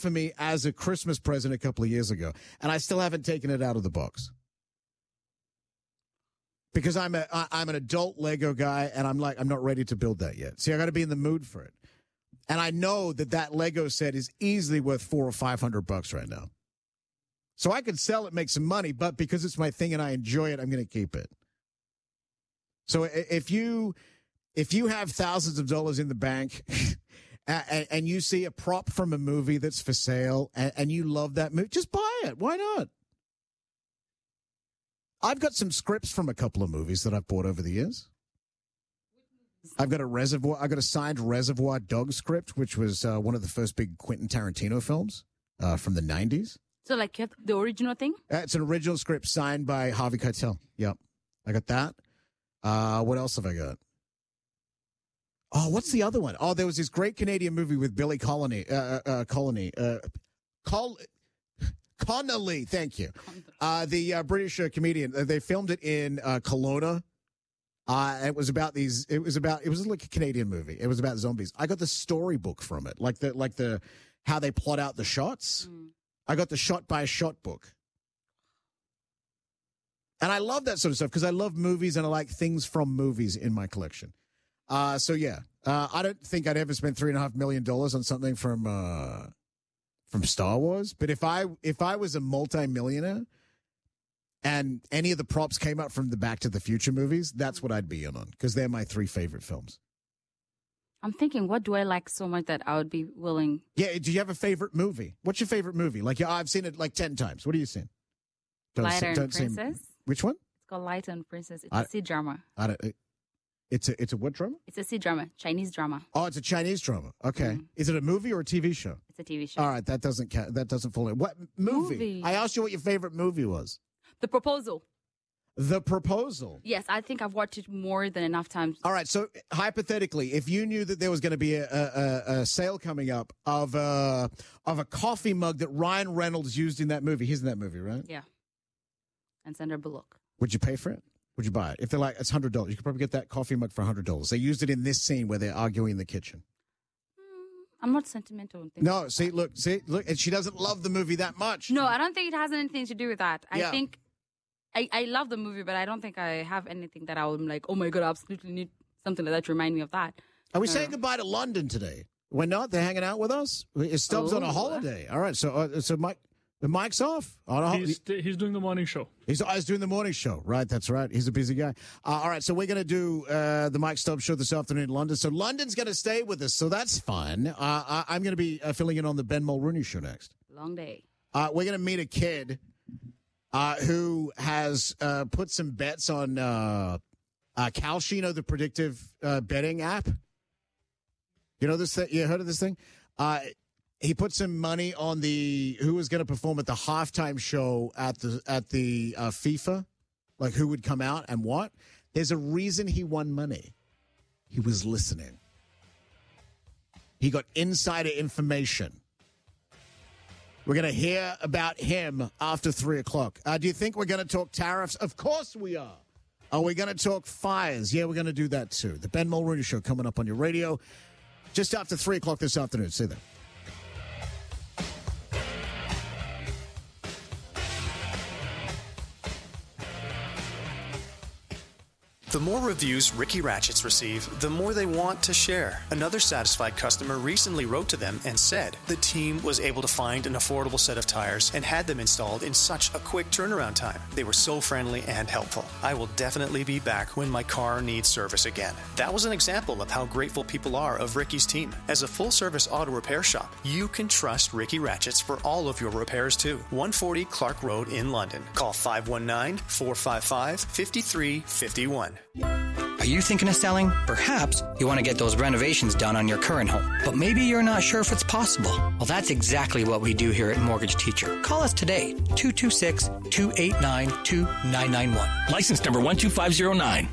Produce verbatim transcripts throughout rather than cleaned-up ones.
for me as a Christmas present a couple of years ago, and I still haven't taken it out of the box. Because I'm a I'm an adult Lego guy, and I'm like I'm not ready to build that yet. See, I got to be in the mood for it, and I know that that Lego set is easily worth four or five hundred bucks right now. So I could sell it, make some money, but because it's my thing and I enjoy it, I'm going to keep it. So if you if you have thousands of dollars in the bank, and, and you see a prop from a movie that's for sale, and, and you love that movie, just buy it. Why not? I've got some scripts from a couple of movies that I've bought over the years. I've got a reservoir. I got a signed Reservoir Dogs script, which was uh, one of the first big Quentin Tarantino films uh, from the nineties. So, like, you have the original thing? Uh, it's an original script signed by Harvey Keitel. Yep, I got that. Uh, what else have I got? Oh, what's the other one? Oh, there was this great Canadian movie with Billy Colony. Uh, uh, Colony. Uh, Col- Connolly, thank you. Uh, the uh, British uh, comedian. Uh, they filmed it in uh, Kelowna. Uh, it was about these. It was about. It was like a Canadian movie. It was about zombies. I got the storybook from it, like the like the how they plot out the shots. Mm. I got the shot by shot book, and I love that sort of stuff because I love movies and I like things from movies in my collection. Uh, so yeah, uh, I don't think I'd ever spend three and a half million dollars on something from. Uh, From Star Wars, but if I if I was a multi-millionaire and any of the props came up from the Back to the Future movies, that's what I'd be in on because they're my three favorite films. I'm thinking, what do I like so much that I would be willing? Yeah, do you have a favorite movie? What's your favorite movie? Like, yeah, I've seen it like ten times. What are you seeing? Don't Lighter say, and don't Princess. Say, which one? It's called Lighter and Princess. It's I, a C drama. I don't. It's a it's a what drama? It's a C drama, Chinese drama. Oh, it's a Chinese drama. Okay, mm. Is it a movie or a T V show? It's a T V show. All right, that doesn't ca- that doesn't fall in. What movie? movie? I asked you what your favorite movie was. The Proposal. The Proposal. Yes, I think I've watched it more than enough times. All right, so hypothetically, if you knew that there was going to be a, a, a sale coming up of a, of a coffee mug that Ryan Reynolds used in that movie, he's in that movie, right? Yeah. And Sandra Bullock. Would you pay for it? Would you buy it? If they're like, it's one hundred dollars, you could probably get that coffee mug for one hundred dollars. They used it in this scene where they're arguing in the kitchen. Mm, I'm not sentimental. No, see, look, see, look, and she doesn't love the movie that much. No, I don't think it has anything to do with that. I yeah. think I, I love the movie, but I don't think I have anything that I would like, oh my God, I absolutely need something like that to remind me of that. Are we uh, saying goodbye to London today? We're not? They're hanging out with us? Stubbs oh. on a holiday. All right, so uh, so Mike... The mic's off. Oh, he's, he's doing the morning show. He's, oh, he's doing the morning show. Right, that's right. He's a busy guy. Uh, all right, so we're going to do uh, the Mike Stubbs show this afternoon in London. So London's going to stay with us, so that's fun. Uh, I, I'm going to be uh, filling in on the Ben Mulrooney show next. Long day. Uh, we're going to meet a kid uh, who has uh, put some bets on uh, uh, Kalshi, you know, the predictive uh, betting app. You know this thing? You heard of this thing? Uh He put some money on the who was going to perform at the halftime show at the at the uh, FIFA, like who would come out and what. There's a reason he won money. He was listening. He got insider information. We're going to hear about him after three o'clock. Uh, do you think we're going to talk tariffs? Of course we are. Are we going to talk fires? Yeah, we're going to do that too. The Ben Mulrooney Show coming up on your radio just after three o'clock this afternoon. See you then. The more reviews Ricky Ratchets receive, the more they want to share. Another satisfied customer recently wrote to them and said the team was able to find an affordable set of tires and had them installed in such a quick turnaround time. They were so friendly and helpful. I will definitely be back when my car needs service again. That was an example of how grateful people are of Ricky's team. As a full-service auto repair shop, you can trust Ricky Ratchets for all of your repairs too. one forty Clark Road in London. Call five one nine, four five five, five three five one. Are you thinking of selling? Perhaps you want to get those renovations done on your current home, but maybe you're not sure if it's possible. Well, that's exactly what we do here at Mortgage Teacher. Call us today, two two six, two eight nine, two nine nine one. License number one two five zero nine.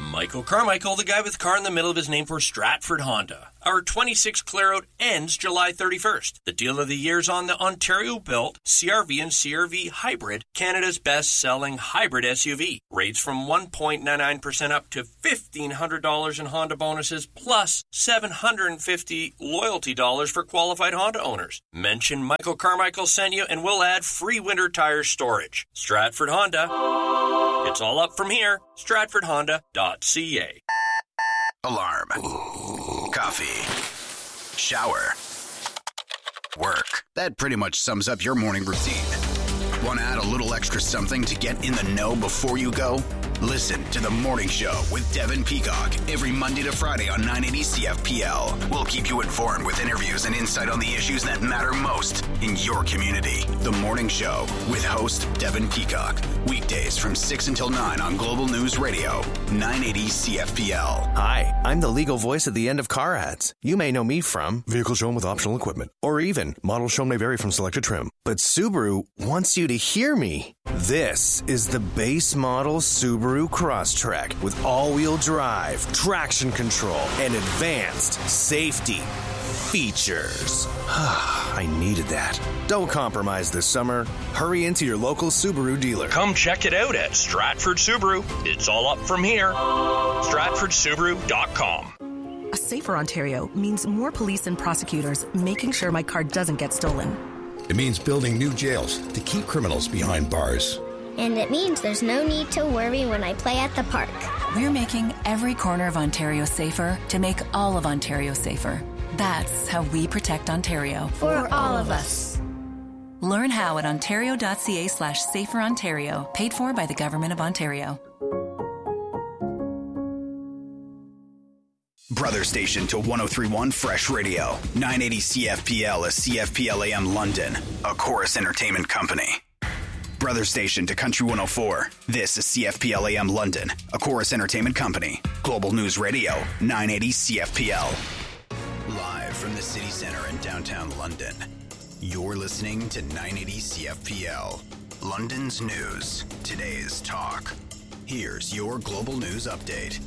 Michael Carmichael, the guy with the car in the middle of his name for Stratford Honda. Our twenty-six clear-out ends July thirty-first. The deal of the year is on the Ontario-built C R V and C R V Hybrid, Canada's best-selling hybrid S U V. Rates from one point nine nine percent up to fifteen hundred dollars in Honda bonuses, plus seven hundred fifty loyalty dollars for qualified Honda owners. Mention Michael Carmichael sent you and we'll add free winter tire storage. Stratford Honda. It's all up from here. Stratford Honda dot C A. Alarm. Coffee. Shower. Work. That pretty much sums up your morning routine. Want to add a little extra something to get in the know before you go? Listen to The Morning Show with Devin Peacock every Monday to Friday on nine eighty C F P L. We'll keep you informed with interviews and insight on the issues that matter most in your community. The Morning Show with host Devin Peacock. Weekdays from six until nine on Global News Radio, nine eighty C F P L. Hi, I'm the legal voice at the end of car ads. You may know me from vehicle shown with optional equipment, or even model shown may vary from selected trim. But Subaru wants you to hear me. This is the base model Subaru Crosstrek with all-wheel drive, traction control, and advanced safety features. I needed that. Don't compromise this summer. Hurry into your local Subaru dealer. Come check it out at Stratford Subaru. It's all up from here. Stratford Subaru dot com. A safer Ontario means more police and prosecutors making sure my car doesn't get stolen. It means building new jails to keep criminals behind bars. And it means there's no need to worry when I play at the park. We're making every corner of Ontario safer to make all of Ontario safer. That's how we protect Ontario. For all of us. Learn how at ontario.ca slash safer Ontario. Paid for by the Government of Ontario. Brother station to one oh three point one Fresh Radio. nine eighty C F P L is C F P L A M London, a Chorus Entertainment company. Brother station to Country one oh four. This is C F P L A M London, a Chorus Entertainment company. Global News Radio, nine eighty C F P L. Live from the city center in downtown London. You're listening to nine eighty C F P L. London's news, today's talk. Here's your Global News update.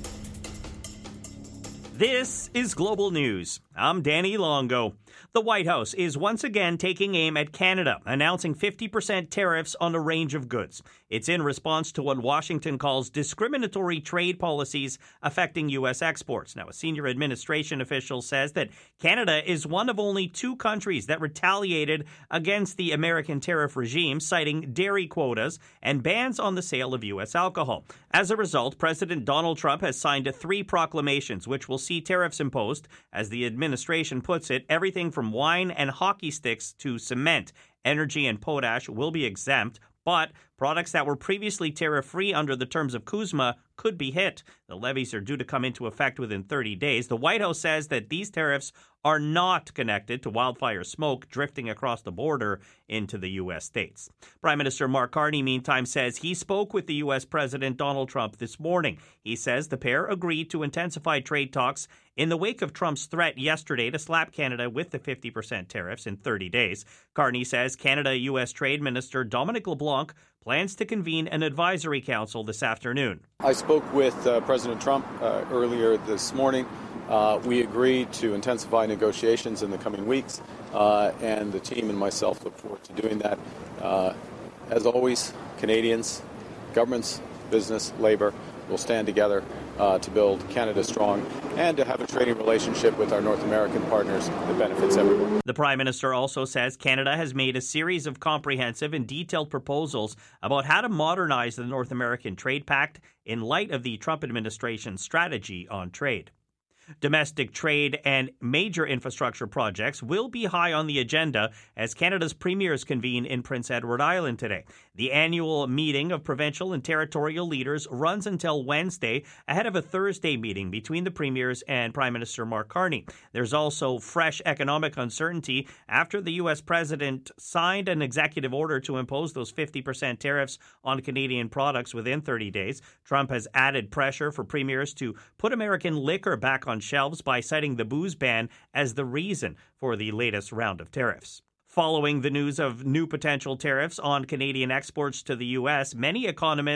This is Global News. I'm Danny Longo. The White House is once again taking aim at Canada, announcing fifty percent tariffs on a range of goods. It's in response to what Washington calls discriminatory trade policies affecting U S exports. Now, a senior administration official says that Canada is one of only two countries that retaliated against the American tariff regime, citing dairy quotas and bans on the sale of U S alcohol. As a result, President Donald Trump has signed three proclamations which will see tariffs imposed. As the administration puts it, everything from wine and hockey sticks to cement, energy, and potash will be exempt, but products that were previously tariff-free under the terms of CUSMA could be hit. The levies are due to come into effect within thirty days. The White House says that these tariffs are not connected to wildfire smoke drifting across the border into the U S states. Prime Minister Mark Carney, meantime, says he spoke with the U S President Donald Trump this morning. He says the pair agreed to intensify trade talks in the wake of Trump's threat yesterday to slap Canada with the fifty percent tariffs in thirty days. Carney says Canada-U S Trade Minister Dominic LeBlanc plans to convene an advisory council this afternoon. I spoke with uh, President Trump uh, earlier this morning. Uh, we agreed to intensify negotiations in the coming weeks, uh, and the team and myself look forward to doing that. Uh, as always, Canadians, governments, business, labor will stand together uh, to build Canada strong and to have a trading relationship with our North American partners that benefits everyone. The Prime Minister also says Canada has made a series of comprehensive and detailed proposals about how to modernize the North American Trade Pact in light of the Trump administration's strategy on trade. Domestic trade and major infrastructure projects will be high on the agenda as Canada's premiers convene in Prince Edward Island today. The annual meeting of provincial and territorial leaders runs until Wednesday, ahead of a Thursday meeting between the premiers and Prime Minister Mark Carney. There's also fresh economic uncertainty after the U S president signed an executive order to impose those fifty percent tariffs on Canadian products within thirty days. Trump has added pressure for premiers to put American liquor back on shelves by citing the booze ban as the reason for the latest round of tariffs. Following the news of new potential tariffs on Canadian exports to the U S, many economists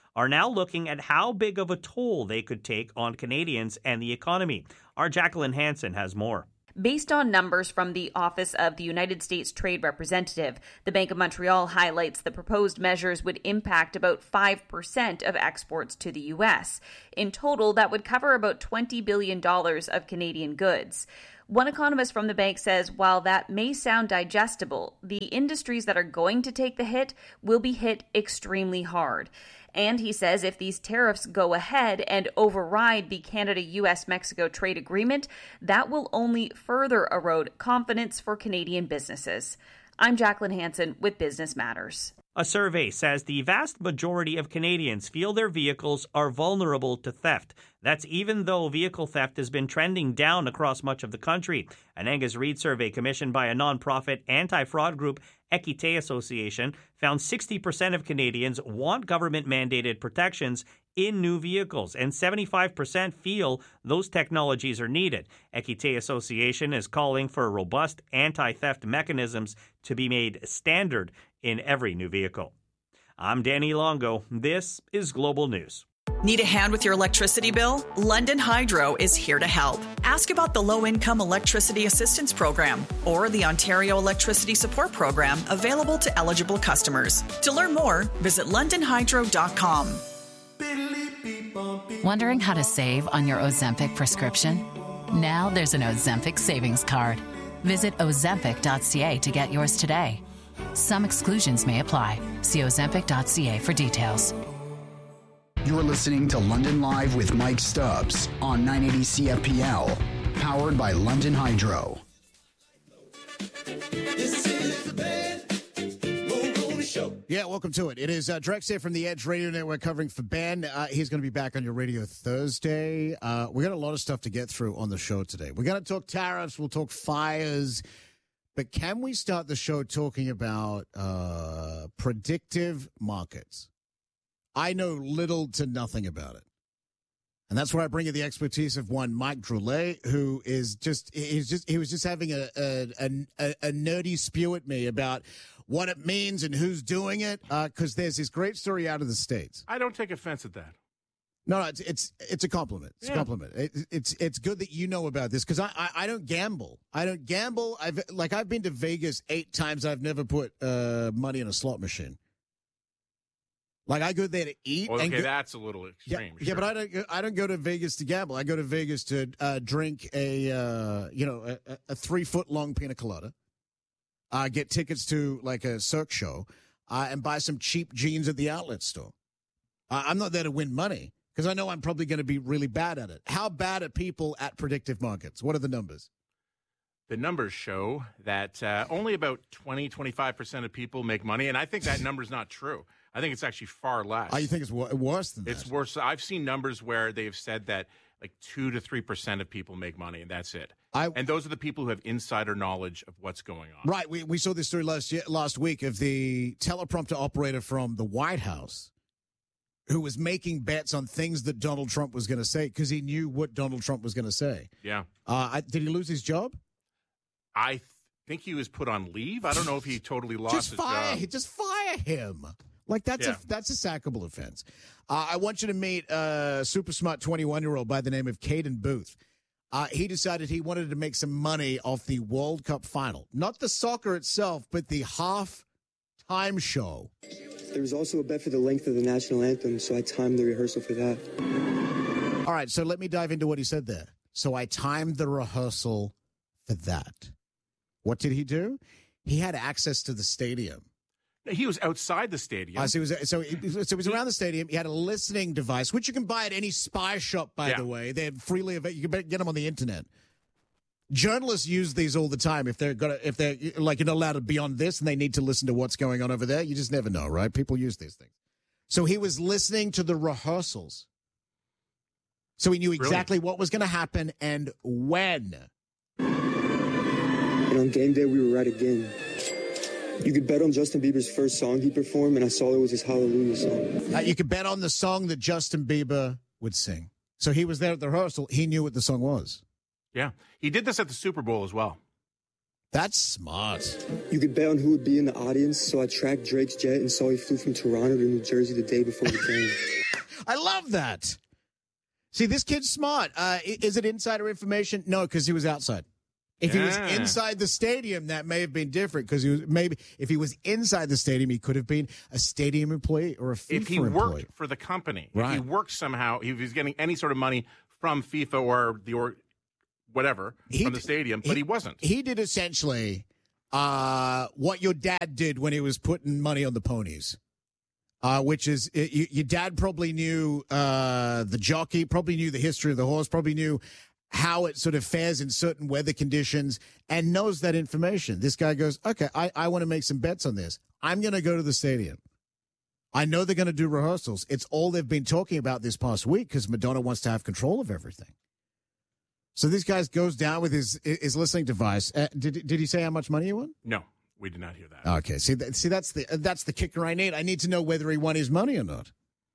are now looking at how big of a toll they could take on Canadians and the economy. Our Jacqueline Hansen has more. Based on numbers from the Office of the United States Trade Representative, the Bank of Montreal highlights the proposed measures would impact about five percent of exports to the U S. In total, that would cover about twenty billion dollars of Canadian goods. One economist from the bank says while that may sound digestible, the industries that are going to take the hit will be hit extremely hard. And he says if these tariffs go ahead and override the Canada-U S Mexico trade agreement, that will only further erode confidence for Canadian businesses. I'm Jacqueline Hansen with Business Matters. A survey says the vast majority of Canadians feel their vehicles are vulnerable to theft. That's even though vehicle theft has been trending down across much of the country. An Angus Reid survey commissioned by a nonprofit anti-fraud group, Equité Association, found sixty percent of Canadians want government-mandated protections in new vehicles, and seventy-five percent feel those technologies are needed. Equité Association is calling for robust anti-theft mechanisms to be made standard in every new vehicle. I'm Danny Longo. This is Global News. Need a hand with your electricity bill? London Hydro is here to help. Ask about the Low-Income Electricity Assistance Program or the Ontario Electricity Support Program available to eligible customers. To learn more, visit london hydro dot com. Wondering how to save on your Ozempic prescription? Now there's an Ozempic savings card. Visit ozempic dot c a to get yours today. Some exclusions may apply. See ozempic dot c a for details. You're listening to London Live with Mike Stubbs on nine eighty C F P L, powered by London Hydro. Yeah, welcome to it. It is uh, Drex here from the Edge Radio Network covering for Ben. Uh, he's going to be back on your radio Thursday. Uh, we got a lot of stuff to get through on the show today. We're going to talk tariffs. We'll talk fires. But can we start the show talking about uh, predictive markets? I know little to nothing about it. And that's where I bring you the expertise of one Mike Drolet, who is just, he's just, he was just having a, a, a, a nerdy spew at me about what it means and who's doing it. Because uh, there's this great story out of the States. I don't take offense at that. No, no, it's it's it's a compliment. It's yeah. a compliment. It, it's it's good that you know about this because I, I I don't gamble. I don't gamble. I've like I've been to Vegas eight times. I've never put uh, money in a slot machine. Like I go there to eat. Well, okay, and go, that's a little extreme. Yeah, sure. yeah, but I don't. I don't go to Vegas to gamble. I go to Vegas to uh, drink a uh, you know a, a three foot long pina colada. Uh, get tickets to like a Cirque show, uh, and buy some cheap jeans at the outlet store. Uh, I'm not there to win money because I know I'm probably going to be really bad at it. How bad are people at predictive markets? What are the numbers? The numbers show that uh, only about twenty, twenty-five percent of people make money, and I think that number's not true. I think it's actually far less. Oh, you think it's w- worse than that? It's worse. I've seen numbers where they've said that like two to three percent of people make money, and that's it. I, and those are the people who have insider knowledge of what's going on. Right. We we saw this story last year, last week of the teleprompter operator from the White House who was making bets on things that Donald Trump was going to say because he knew what Donald Trump was going to say. Yeah. Uh, I, did he lose his job? I th- think he was put on leave. I don't know if he totally lost just his fire, job. Just fire him. Like, that's yeah. a that's a sackable offense. Uh, I want you to meet a super smart twenty-one-year-old by the name of Caden Booth. Uh, he decided he wanted to make some money off the World Cup final. Not the soccer itself, but the half-time show. There was also a bet for the length of the national anthem, so I timed the rehearsal for that. All right, so let me dive into what he said there. So I timed the rehearsal for that. What did he do? He had access to the stadium. He was outside the stadium. Uh, so, he was, so, he, so he was around the stadium. He had a listening device, which you can buy at any spy shop, by yeah. the way. They're freely available. You can get them on the internet. Journalists use these all the time. If they're gonna, if they're like you're not allowed to be on this and they need to listen to what's going on over there, you just never know, right? People use these things. So he was listening to the rehearsals. So he knew exactly Brilliant. what was going to happen and when. And on game day, we were right again. You could bet on Justin Bieber's first song he performed, and I saw it was his Hallelujah song. Uh, you could bet on the song that Justin Bieber would sing. So he was there at the rehearsal. He knew what the song was. Yeah. He did this at the Super Bowl as well. That's smart. You could bet on who would be in the audience, so I tracked Drake's jet and saw he flew from Toronto to New Jersey the day before the game. I love that. See, this kid's smart. Uh, is it insider information? No, because he was outside. If Yeah. he was inside the stadium, that may have been different because he was maybe if he was inside the stadium, he could have been a stadium employee or a FIFA If he employee. worked for the company, if Right. he worked somehow, if he was getting any sort of money from FIFA or the or whatever He from the d- stadium, but he wasn't. He did essentially uh, what your dad did when he was putting money on the ponies. Uh, which is, uh, you, your dad probably knew uh, the jockey, probably knew the history of the horse, probably knew how it sort of fares in certain weather conditions and knows that information. This guy goes, okay, I, I want to make some bets on this. I'm going to go to the stadium. I know they're going to do rehearsals. It's all they've been talking about this past week because Madonna wants to have control of everything. So this guy goes down with his his listening device. Uh, did did he say how much money he won? No, we did not hear that. Okay, see, that, see, that's the that's the kicker I need. I need to know whether he won his money or not.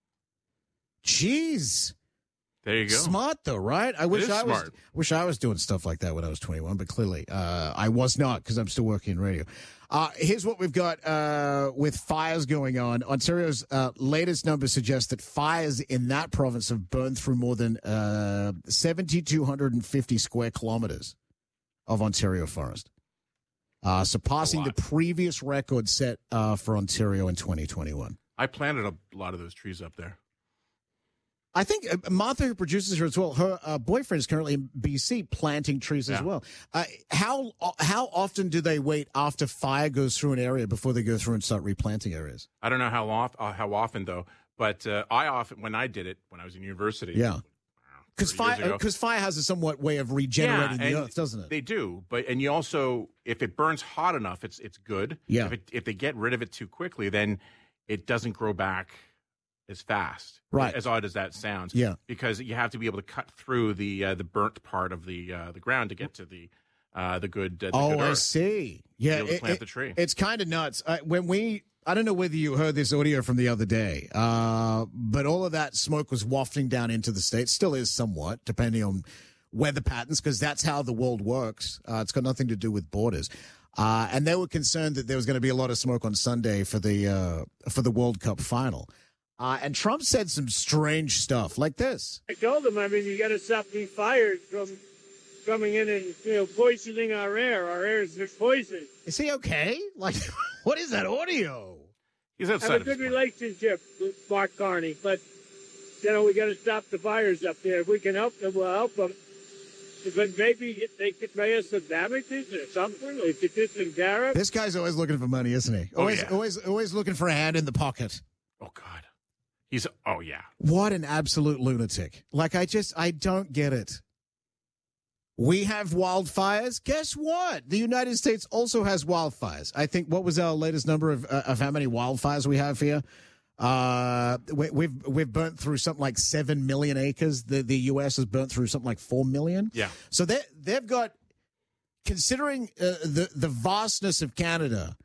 Jeez, There you go. smart though, right? I wish is I was smart. wish I was doing stuff like that when I was twenty-one, but clearly uh, I was not because I'm still working in radio. Uh, here's what we've got uh, with fires going on. Ontario's uh, latest numbers suggest that fires in that province have burned through more than uh, seven thousand two hundred fifty square kilometers of Ontario forest, uh, surpassing the previous record set uh, for Ontario in twenty twenty-one. I planted a lot of those trees up there. I think uh, Martha, who produces her as well, her uh, boyfriend is currently in B C planting trees as Yeah. well. Uh, how how often do they wait after fire goes through an area before they go through and start replanting areas? I don't know how off, uh, how often though, but uh, I often when I did it when I was in university. Yeah. Because thirty years fire, ago. because fire has a somewhat way of regenerating Yeah, the and earth, doesn't it? They do, but and you also, if it burns hot enough, it's it's good. Yeah. If it, if they get rid of it too quickly, then it doesn't grow back as fast. Right. As odd as that sounds. Yeah. Because you have to be able to cut through the uh, the burnt part of the uh, the ground to get to the uh, the good. Uh, the Oh, good I earth. see. To Yeah, be able to it- plant it- the tree. It's kind of nuts. Uh, when we, I don't know whether you heard this audio from the other day, uh, but all of that smoke was wafting down into the States. Still is somewhat, depending on weather patterns, because that's how the world works. Uh, it's got nothing to do with borders. Uh, and they were concerned that there was going to be a lot of smoke on Sunday for the uh, for the World Cup final. Uh, and Trump said some strange stuff like this. I told them, I mean, you got to stop these fires from coming in and, you know, poisoning our air. Our air is poisoned. Is he okay? Like, what is that audio? He's I have a good relationship with Mark Carney, but, you know, we got to stop the fires up there. If we can help them, we'll help them. But maybe they could pay us some damages or something. They could do some tariffs. This guy's always looking for money, isn't he? Oh, Always, yeah. always, always looking for a hand in the pocket. Oh God. He's oh yeah. What an absolute lunatic. Like, I just, I don't get it. We have wildfires. Guess what? The United States also has wildfires. I think, what was our latest number of, uh, of how many wildfires we have here? Uh, we, we've, we've burnt through something like seven million acres. The, the U S has burnt through something like four million. Yeah. So they, they've got, considering uh, the, the vastness of Canada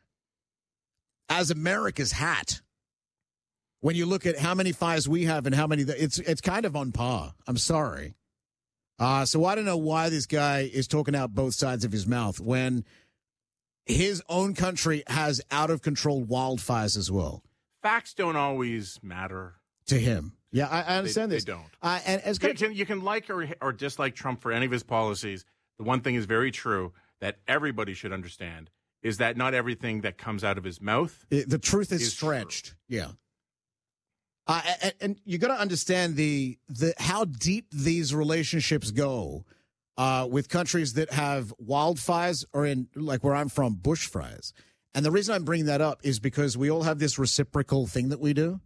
as America's hat, when you look at how many fires we have and how many, it's it's kind of on par. I'm sorry. Uh, so I don't know why this guy is talking out both sides of his mouth when his own country has out of control wildfires as well. Facts don't always matter To him. Yeah, I, I understand they, this. They don't. Uh, and as you, can, you can like or, or dislike Trump for any of his policies. The one thing is very true that everybody should understand is that not everything that comes out of his mouth. It, the truth is, is stretched. True. Yeah. Uh, and, and you got to understand the the how deep these relationships go uh, with countries that have wildfires or in like where I'm from, bushfires. And the reason I'm bringing that up is because we all have this reciprocal thing that we do.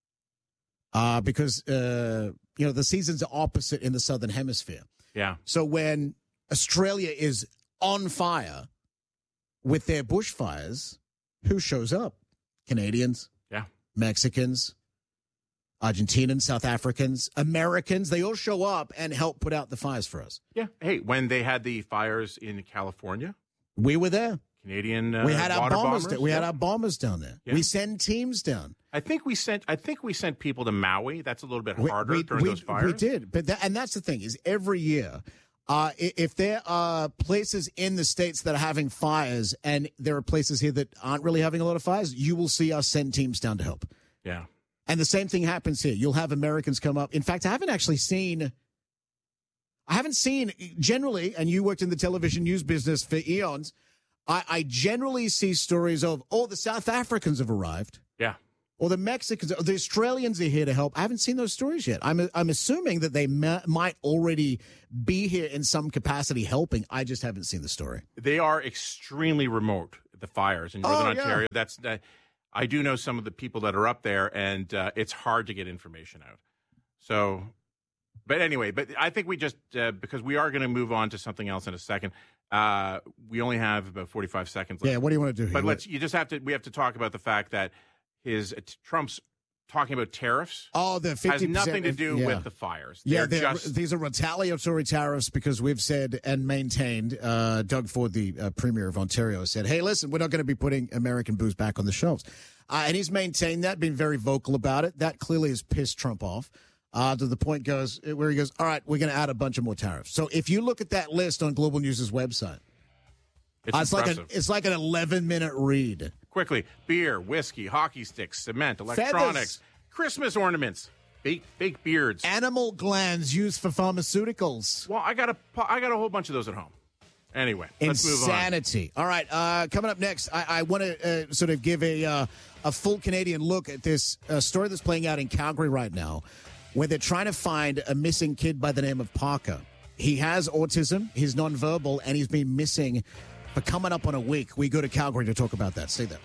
Uh, because uh, you know the seasons are opposite in the southern hemisphere. Yeah. So when Australia is on fire with their bushfires, who shows up? Canadians. Yeah. Mexicans. Argentinians, South Africans, Americans, they all show up and help put out the fires for us. Yeah. Hey, when they had the fires in California, we were there. Canadian uh, we had our water bombers. bombers. Da- we yeah. had our bombers down there. Yeah. We send teams down. I think we sent. I think we sent people to Maui. That's a little bit We- harder we, during we, those fires. We did, but that, and that's the thing is every year, uh, i- if there are places in the states that are having fires, and there are places here that aren't really having a lot of fires, you will see us send teams down to help. Yeah. And the same thing happens here. You'll have Americans come up. In fact, I haven't actually seen, I haven't seen generally, and you worked in the television news business for eons, I, I generally see stories of, oh, the South Africans have arrived. Yeah. Or the Mexicans, or the Australians are here to help. I haven't seen those stories yet. I'm I'm assuming that they ma- might already be here in some capacity helping. I just haven't seen the story. They are extremely remote, the fires in Northern Oh, yeah. Ontario. That's uh, I do know some of the people that are up there, and uh, it's hard to get information out. So, but anyway, but I think we just, uh, because we are going to move on to something else in a second. Uh, we only have about forty-five seconds left. Yeah, what do you want to do here? But let's, you just have to, we have to talk about the fact that his, uh, Trump's talking about tariffs. Oh, the fifty percent has nothing to do yeah. with the fires. Yeah, They're they're, just, these are retaliatory tariffs because we've said and maintained, uh, Doug Ford, the uh, Premier of Ontario, said, hey, listen, we're not going to be putting American booze back on the shelves. Uh, and he's maintained that, been very vocal about it. That clearly has pissed Trump off uh, to the point goes where he goes, all right, we're going to add a bunch of more tariffs. So if you look at that list on Global News' website, it's, uh, it's like impressive. a, it's like an eleven-minute read. Quickly, beer, whiskey, hockey sticks, cement, electronics, Feathers. Christmas ornaments, fake, fake beards. Animal glands used for pharmaceuticals. Well, I got a, I got a whole bunch of those at home. Anyway, let's move on. Insanity. All right, uh, coming up next, I, I want to uh, sort of give a uh, a full Canadian look at this uh, story that's playing out in Calgary right now, where they're trying to find a missing kid by the name of Parker. He has autism, he's nonverbal, and he's been missing for coming up on a week. We go to Calgary to talk about that. Stay there.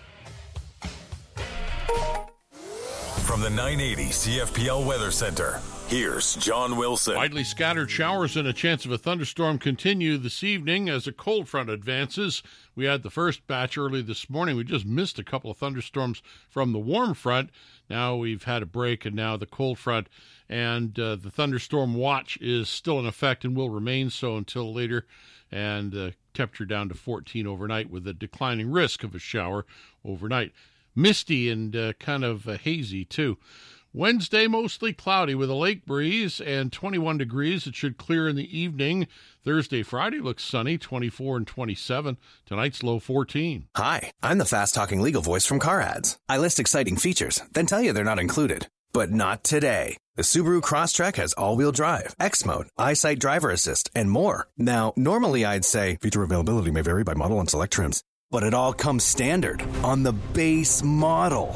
From the nine eighty C F P L Weather Center, here's John Wilson. Widely scattered showers and a chance of a thunderstorm continue this evening as a cold front advances. We had the first batch early this morning. We just missed a couple of thunderstorms from the warm front. Now we've had a break, and now the cold front, and uh, the thunderstorm watch is still in effect and will remain so until later, and uh, temperature down to fourteen overnight with a declining risk of a shower overnight. Misty and uh, kind of uh, hazy, too. Wednesday, mostly cloudy with a lake breeze and twenty-one degrees. It should clear in the evening. Thursday, Friday looks sunny, twenty-four and twenty-seven. Tonight's low fourteen. Hi, I'm the fast-talking legal voice from Car Ads. I list exciting features, then tell you they're not included. But not today. The Subaru Crosstrek has all-wheel drive, X-Mode, EyeSight Driver Assist, and more. Now, normally I'd say feature availability may vary by model and select trims. But it all comes standard on the base model.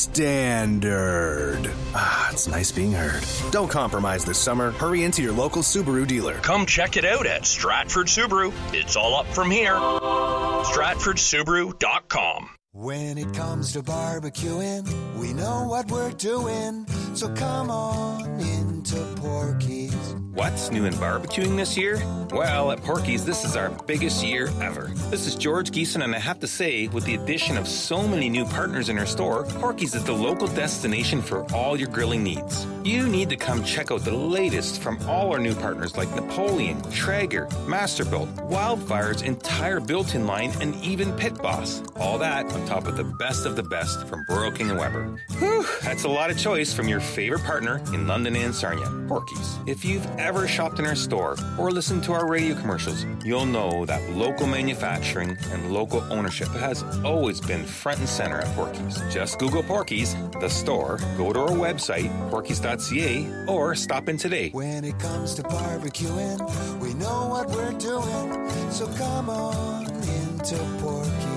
Standard. Ah, it's nice being heard. Don't compromise this summer. Hurry into your local Subaru dealer. Come check it out at Stratford Subaru. It's all up from here. Stratford Subaru dot com. When it comes to barbecuing, we know what we're doing. So come on into Porky's. What's new in barbecuing this year? Well, at Porky's, this is our biggest year ever. This is George Geeson, and I have to say, with the addition of so many new partners in our store, Porky's is the local destination for all your grilling needs. You need to come check out the latest from all our new partners like Napoleon, Traeger, Masterbuilt, Wildfire's entire built-in line, and even Pit Boss. All that on top of the best of the best from Burrow King and Weber. Whew, that's a lot of choice from your favorite partner in London and Sarnia, Porky's. If you've ever shopped in our store or listened to our radio commercials, you'll know that local manufacturing and local ownership has always been front and center at Porky's. Just Google Porky's, the store, go to our website, porkys dot c a, or stop in today. When it comes to barbecuing, we know what we're doing. So come on into Porky's.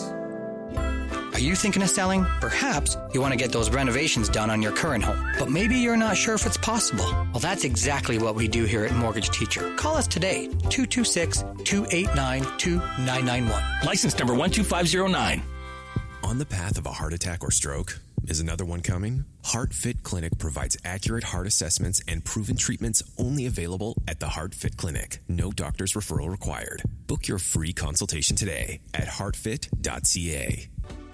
Are you thinking of selling? Perhaps you want to get those renovations done on your current home, but maybe you're not sure if it's possible. Well, that's exactly what we do here at Mortgage Teacher. Call us today, two two six, two eight nine, two nine nine one. License number one two five zero nine. On the path of a heart attack or stroke? Is another one coming? HeartFit Clinic provides accurate heart assessments and proven treatments only available at the HeartFit Clinic. No doctor's referral required. Book your free consultation today at heart fit dot c a.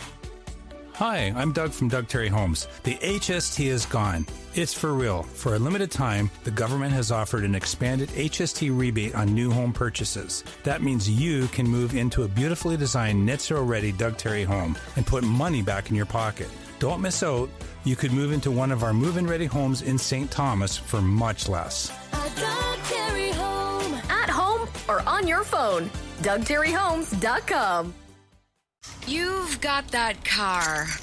Hi, I'm Doug from Doug Terry Homes. The H S T is gone. It's for real. For a limited time, the government has offered an expanded H S T rebate on new home purchases. That means you can move into a beautifully designed net zero ready Doug Terry home and put money back in your pocket. Don't miss out. You could move into one of our move-in ready homes in Saint Thomas for much less. A Doug Terry home. At home or on your phone. Doug Terry Homes dot com. You've got that car,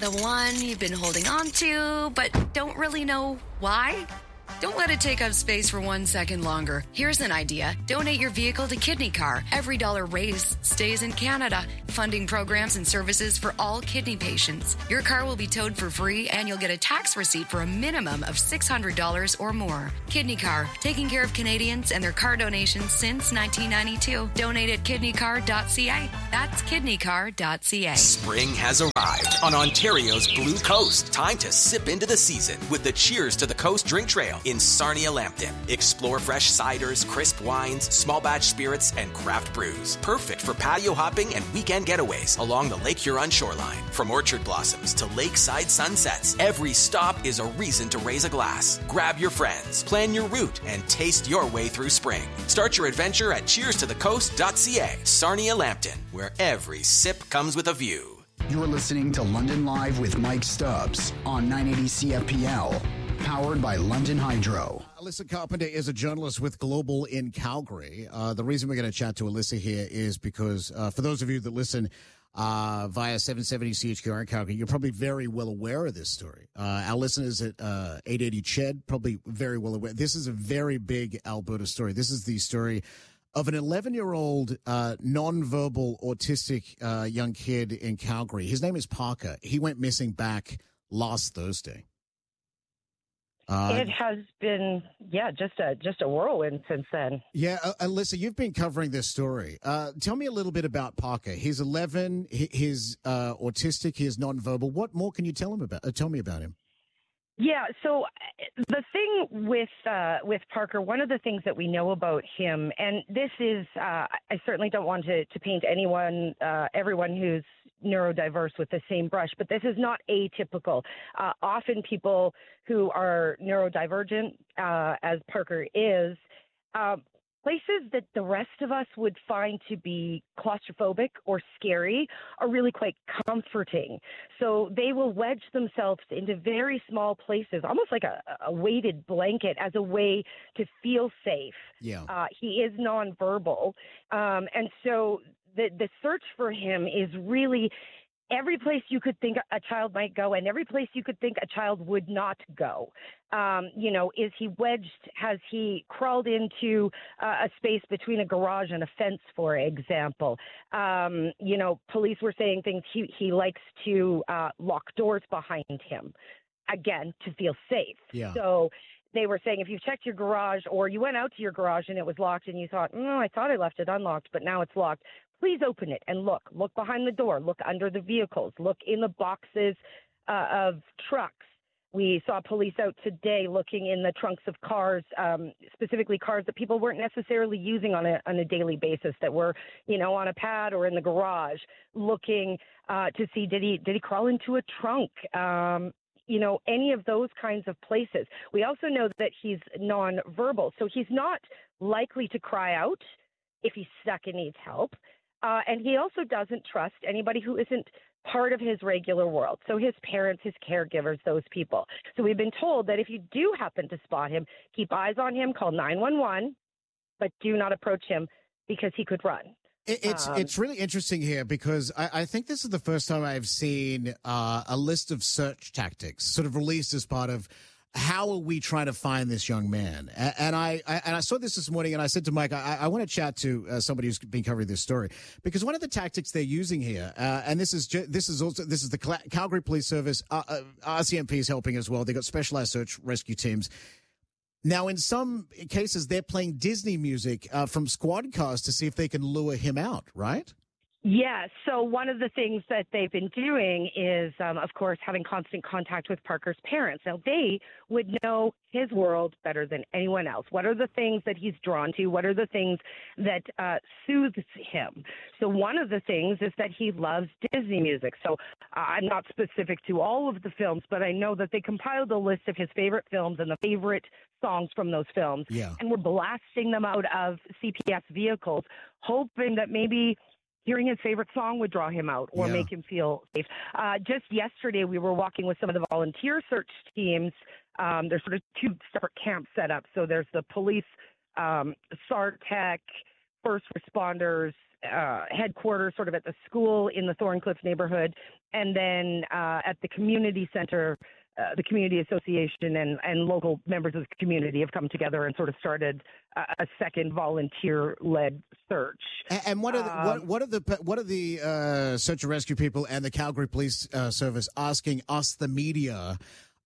The one you've been holding on to, but don't really know why? Don't let it take up space for one second longer. Here's an idea. Donate your vehicle to Kidney Car. Every dollar raised stays in Canada, funding programs and services for all kidney patients. Your car will be towed for free, and you'll get a tax receipt for a minimum of six hundred dollars or more. Kidney Car, taking care of Canadians and their car donations since nineteen ninety-two. Donate at kidney car dot c a. That's kidney car dot c a. Spring has arrived on Ontario's Blue Coast. Time to sip into the season with the Cheers to the Coast drink trail in Sarnia Lambton. Explore fresh ciders, crisp wines, small batch spirits, and craft brews. Perfect for patio hopping and weekend getaways along the Lake Huron shoreline. From orchard blossoms to lakeside sunsets, every stop is a reason to raise a glass. Grab your friends, plan your route, and taste your way through spring. Start your adventure at cheers to the coast dot c a. Sarnia Lambton, where every sip comes with a view. You're listening to London Live with Mike Stubbs on nine eighty C F P L, powered by London Hydro. Alyssa Carpenter is a journalist with Global in Calgary. Uh, the reason we're going to chat to Alyssa here is because uh, for those of you that listen uh, via seven seventy C H Q R in Calgary, you're probably very well aware of this story. Uh, our listeners at uh, eight eighty C H E D probably very well aware. This is a very big Alberta story. This is the story of an eleven-year-old uh, nonverbal autistic uh, young kid in Calgary. His name is Parker. He went missing back last Thursday. Uh, it has been, yeah, just a just a whirlwind since then. Yeah, uh, Alyssa, you've been covering this story. Uh, tell me a little bit about Parker. He's eleven. He, he's uh, autistic. He is nonverbal. What more can you tell him about? Uh, tell me about him. Yeah, so the thing with uh, with Parker, one of the things that we know about him, and this is, uh, I certainly don't want to, to paint anyone, uh, everyone who's neurodiverse with the same brush, but this is not atypical. Uh, often people who are neurodivergent, uh, as Parker is, uh, places that the rest of us would find to be claustrophobic or scary are really quite comforting. So they will wedge themselves into very small places, almost like a, a weighted blanket, as a way to feel safe. Yeah. Uh, he is nonverbal. Um, and so the, the search for him is really every place you could think a child might go and every place you could think a child would not go. Um, you know, is he wedged? Has he crawled into uh, a space between a garage and a fence, for example? Um, you know, police were saying things. He, he likes to uh, lock doors behind him, again, to feel safe. Yeah. So they were saying if you've checked your garage or you went out to your garage and it was locked and you thought, no, I thought I left it unlocked, but now it's locked, please open it and look. Look behind the door. Look under the vehicles. Look in the boxes uh, of trucks. We saw police out today looking in the trunks of cars, um, specifically cars that people weren't necessarily using on a on a daily basis, that were, you know, on a pad or in the garage, looking uh, to see did he did he crawl into a trunk. Um, you know, any of those kinds of places. We also know that he's nonverbal, so he's not likely to cry out if he's stuck and needs help. Uh, and he also doesn't trust anybody who isn't part of his regular world. So his parents, his caregivers, those people. So we've been told that if you do happen to spot him, keep eyes on him, call nine one one, but do not approach him because he could run. It's um, it's really interesting here because I, I think this is the first time I've seen uh, a list of search tactics sort of released as part of how are we trying to find this young man? And, and I, I and I saw this this morning, and I said to Mike, I, I want to chat to uh, somebody who's been covering this story because one of the tactics they're using here, uh, and this is ju- this is also this is the Cal- Calgary Police Service, uh, uh, R C M P is helping as well. They got specialized search rescue teams. Now, in some cases, they're playing Disney music uh, from squad cars to see if they can lure him out, right? Yeah, so one of the things that they've been doing is, um, of course, having constant contact with Parker's parents. Now, they would know his world better than anyone else. What are the things that he's drawn to? What are the things that uh, soothes him? So one of the things is that he loves Disney music. So uh, I'm not specific to all of the films, but I know that they compiled a list of his favorite films and the favorite songs from those films. Yeah. And we're blasting them out of C P S vehicles, hoping that maybe hearing his favorite song would draw him out or yeah. make him feel safe. Uh, just yesterday, we were walking with some of the volunteer search teams. Um, there's sort of two separate camps set up. So there's the police, um, SARTech, first responders, uh, headquarters, sort of at the school in the Thorncliffe neighborhood, and then uh, at the community center. Uh, the community association and, and local members of the community have come together and sort of started a, a second volunteer-led search. And, and what are the, um, what, what are the what are the uh, search and rescue people and the Calgary Police uh, Service asking us, the media,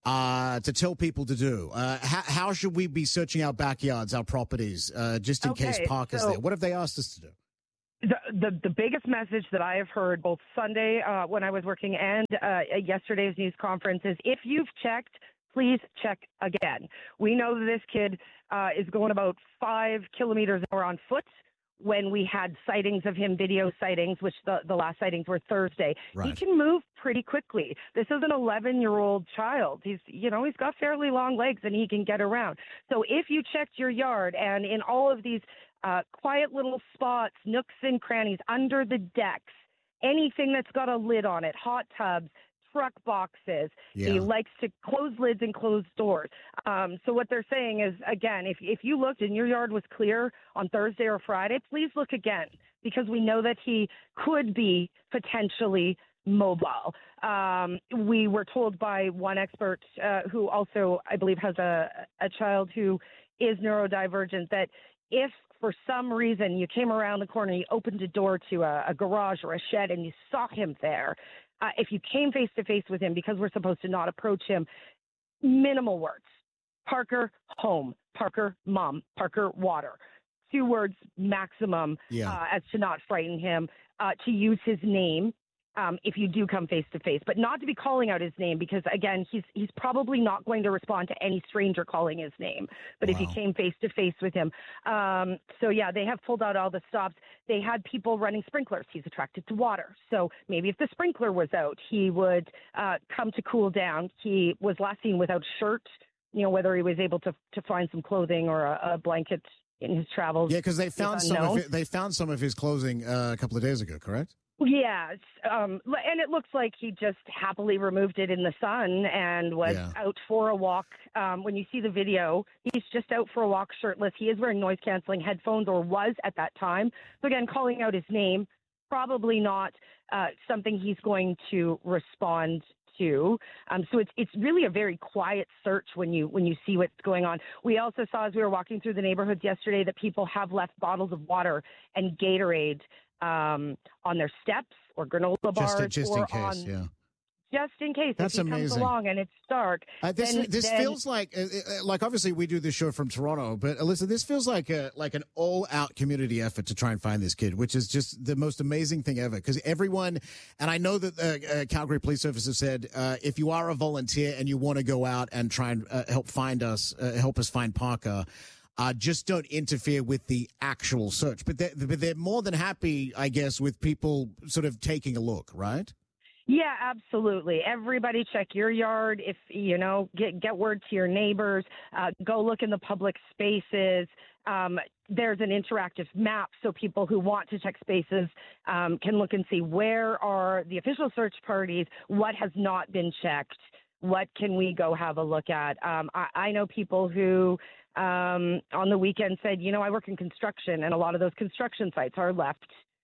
uh, to tell people to do? Uh, how, how should we be searching our backyards, our properties, uh, just in Okay, case Parker's so- there? What have they asked us to do? The, the the biggest message that I have heard both Sunday uh, when I was working and uh, at yesterday's news conference is, if you've checked, please check again. We know that this kid uh, is going about five kilometers an hour on foot. When we had sightings of him, video sightings, which the, the last sightings were Thursday, Right. he can move pretty quickly. This is an eleven-year-old child. He's, you know, he's got fairly long legs and he can get around. So if you checked your yard and in all of these uh, quiet little spots, nooks and crannies, under the decks, anything that's got a lid on it, hot tubs, truck boxes. Yeah. He likes to close lids and close doors. Um, so what they're saying is, again, if if you looked and your yard was clear on Thursday or Friday, please look again, because we know that he could be potentially mobile. Um, we were told by one expert uh, who also, I believe, has a, a child who is neurodivergent, that if for some reason you came around the corner, you opened a door to a, a garage or a shed and you saw him there, Uh, if you came face to face with him, because we're supposed to not approach him, minimal words. Parker, home. Parker, mom. Parker, water. Two words maximum Yeah. uh, as to not frighten him, uh, to use his name um, if you do come face to face, but not to be calling out his name, because, again, he's he's probably not going to respond to any stranger calling his name. But if you Wow. came face to face with him. Um, so, yeah, they have pulled out all the stops. They had people running sprinklers. He's attracted to water. So maybe if the sprinkler was out, he would uh, come to cool down. He was last seen without shirt, you know, whether he was able to, to find some clothing or a, a blanket in his travels. Yeah, because they is found some of unknown. it, they found some of his clothing uh, a couple of days ago, correct? Yeah, it's, um, and it looks like he just happily removed it in the sun and was Yeah. out for a walk. Um, when you see the video, he's just out for a walk shirtless. He is wearing noise-canceling headphones, or was at that time. So again, calling out his name, probably not uh, something he's going to respond to. Um, so it's it's really a very quiet search when you when you see what's going on. We also saw, as we were walking through the neighborhoods yesterday, that people have left bottles of water and Gatorade um, on their steps or granola bars, Just, just or in case, on, yeah. just in case That's if he amazing. comes along and it's dark. Uh, this then, this then, feels like uh, uh, like obviously we do this show from Toronto, but Alyssa, this feels like a like an all out community effort to try and find this kid, which is just the most amazing thing ever. Because everyone, and I know that uh, uh, Calgary Police Service have said, uh, if you are a volunteer and you want to go out and try and uh, help find us, uh, help us find Parker. Uh, just don't interfere with the actual search. But they're, but they're more than happy, I guess, with people sort of taking a look, right? Yeah, absolutely. Everybody check your yard. If, you know, get get word to your neighbors. Uh, go look in the public spaces. Um, there's an interactive map, so people who want to check spaces um, can look and see where are the official search parties, what has not been checked, what can we go have a look at. Um, I, I know people who um, on the weekend said, you know, I work in construction, and a lot of those construction sites are left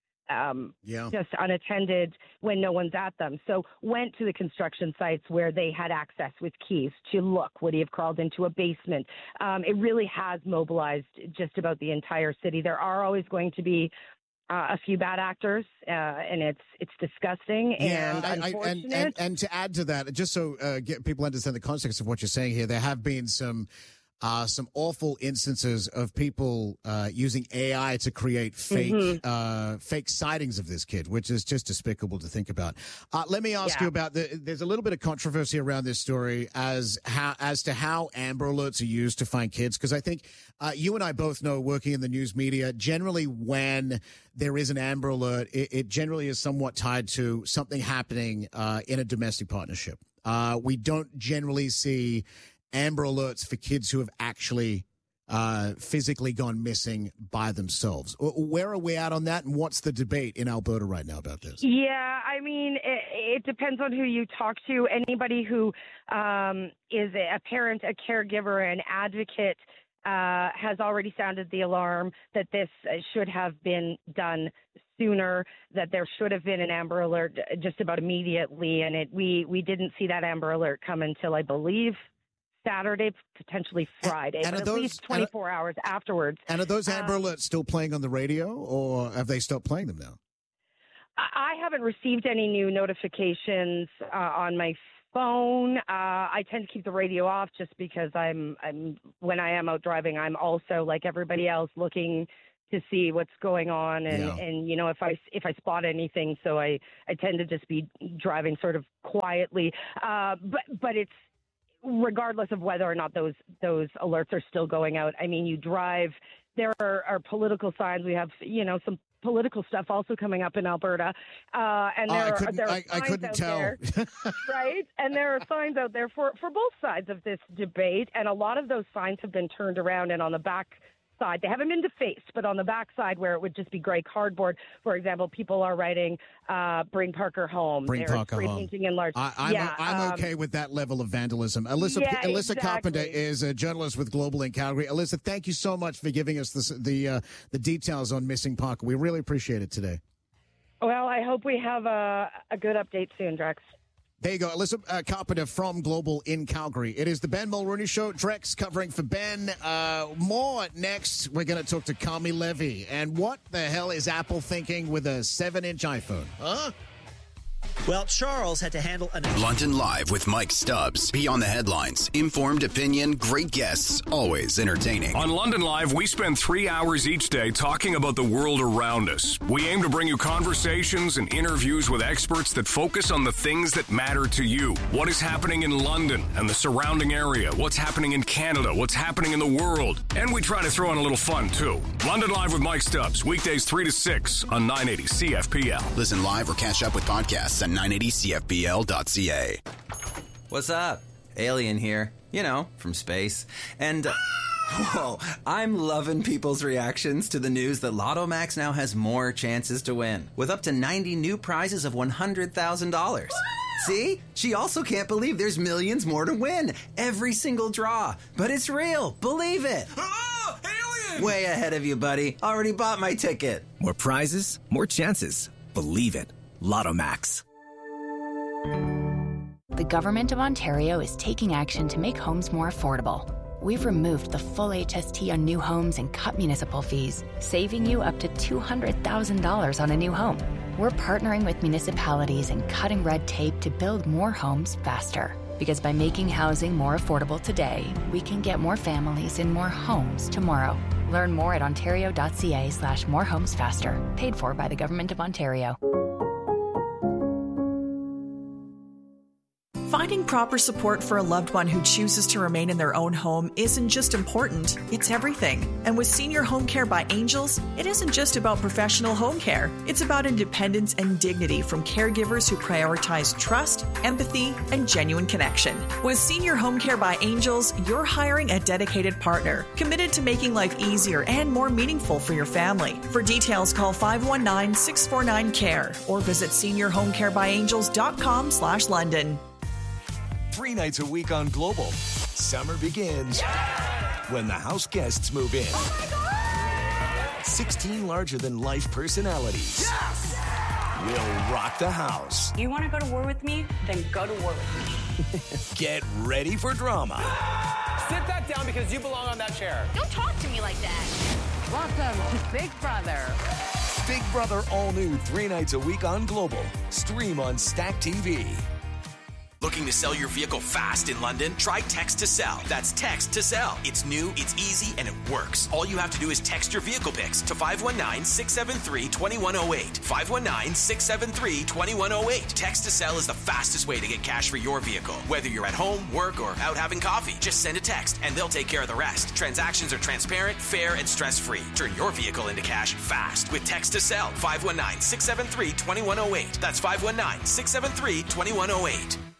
um, yeah. just unattended when no one's at them. So went to the construction sites where they had access with keys to look. Would he have crawled into a basement? Um, it really has mobilized just about the entire city. There are always going to be uh, a few bad actors, uh, and it's it's disgusting Yeah, and I, I, unfortunate. and, and and to add to that, just so uh, get people understand the context of what you're saying here, there have been some uh, some awful instances of people uh, using A I to create fake Mhm. uh, fake sightings of this kid, which is just despicable to think about. Uh, let me ask Yeah. you about the. There's a little bit of controversy around this story as how as to how Amber Alerts are used to find kids, because I think uh, you and I both know, working in the news media, generally when there is an Amber Alert, it, it generally is somewhat tied to something happening uh, in a domestic partnership. Uh, we don't generally see Amber Alerts for kids who have actually uh, physically gone missing by themselves. Where are we at on that, and what's the debate in Alberta right now about this? Yeah, I mean, it, it depends on who you talk to. Anybody who um, is a parent, a caregiver, an advocate uh, has already sounded the alarm that this uh, should have been done sooner, that there should have been an Amber Alert just about immediately, and it we we didn't see that Amber Alert come until, I believe, Saturday, potentially Friday, And- and but are at those- least twenty-four hours afterwards. And are those Amber Um, Alerts still playing on the radio, or have they stopped playing them now? I I haven't received any new notifications uh, on my phone. Uh, I tend to keep the radio off just because I'm, I'm when I am out driving, I'm also, like everybody else, looking to see what's going on, and, Yeah. and you know, if I if I spot anything, so I, I tend to just be driving sort of quietly. Uh, but but it's regardless of whether or not those those alerts are still going out. I mean, you drive. There are, are political signs. We have, you know, some political stuff also coming up in Alberta, uh, and Oh, I there are couldn't- there are I- I signs couldn't out tell. there, right? And there are signs out there for for both sides of this debate, and a lot of those signs have been turned around, and on the back side, they haven't been defaced, but on the back side where it would just be gray cardboard, for example, people are writing uh, "Bring Parker home." Bring They're Parker spray home. painting in large. I, I'm, yeah, I'm um, okay with that level of vandalism. Alyssa, Yeah, Alyssa exactly. Carpenter is a journalist with Global in Calgary. Alyssa, thank you so much for giving us this, the uh, the details on missing Parker. We really appreciate it today. Well, I hope we have a, a good update soon, Drex. There you go, Alyssa uh, Carpenter from Global in Calgary. It is the Ben Mulrooney Show. Drex covering for Ben. Uh, more next. We're going to talk to Carmi Levy. And what the hell is Apple thinking with a seven-inch iPhone? Huh? Well, Charles had to handle an... London Live with Mike Stubbs. Beyond the headlines. Informed opinion, great guests, always entertaining. On London Live, we spend three hours each day talking about the world around us. We aim to bring you conversations and interviews with experts that focus on the things that matter to you. What is happening in London and the surrounding area? What's happening in Canada? What's happening in the world? And we try to throw in a little fun, too. London Live with Mike Stubbs, weekdays three to six on nine eighty C F P L. Listen live or catch up with podcasts at nine eighty C F P L dot C A. What's up? Alien here. You know, from space. And, uh, whoa, I'm loving people's reactions to the news that Lotto Max now has more chances to win, with up to ninety new prizes of one hundred thousand dollars. See? She also can't believe there's millions more to win. Every single draw. But it's real. Believe it. Oh, alien! Way ahead of you, buddy. Already bought my ticket. More prizes, more chances. Believe it. Lotto Max. The Government of Ontario is taking action to make homes more affordable. We've removed the full H S T on new homes and cut municipal fees, saving you up to two hundred thousand dollars on a new home. We're partnering with municipalities and cutting red tape to build more homes faster. Because by making housing more affordable today, we can get more families in more homes tomorrow. Learn more at ontario.ca slash more homes faster. Paid for by the Government of Ontario. Finding proper support for a loved one who chooses to remain in their own home isn't just important, it's everything. And with Senior Home Care by Angels, it isn't just about professional home care. It's about independence and dignity from caregivers who prioritize trust, empathy, and genuine connection. With Senior Home Care by Angels, you're hiring a dedicated partner, committed to making life easier and more meaningful for your family. For details, call five one nine, six four nine, C A R E or visit senior home care by angels dot com slash London. Three nights a week on Global. Summer begins when the house guests move in. sixteen larger-than-life personalities will rock the house. You want to go to war with me? Then go to war with me. Get ready for drama. Sit that down because you belong on that chair. Don't talk to me like that. Welcome to Big Brother. Big Brother all new three nights a week on Global. Stream on Stack T V. Looking to sell your vehicle fast in London? Try Text to Sell. That's Text to Sell. It's new, it's easy, and it works. All you have to do is text your vehicle pics to five one nine, six seven three, two one zero eight. five one nine, six seven three, two one zero eight. Text to Sell is the fastest way to get cash for your vehicle. Whether you're at home, work, or out having coffee, just send a text and they'll take care of the rest. Transactions are transparent, fair, and stress-free. Turn your vehicle into cash fast with Text to Sell. five one nine, six seven three, two one zero eight. That's five one nine, six seven three, two one zero eight.